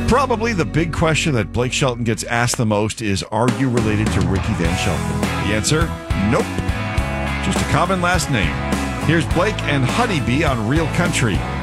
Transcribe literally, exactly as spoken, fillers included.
Probably the big question that Blake Shelton gets asked the most is, are you related to Ricky Van Shelton? The answer, nope. Just a common last name. Here's Blake and Honeybee on Real Country.